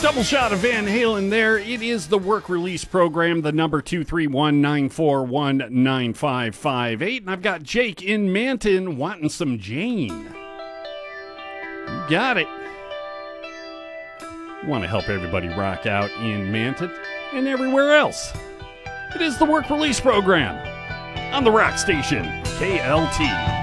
Double shot of Van Halen there. It is the work release program, the number 231-941-9558. And I've got Jake in Manton wanting some Jane. You got it. Want to help everybody rock out in Manton and everywhere else. It is the work release program on the rock station, KLT.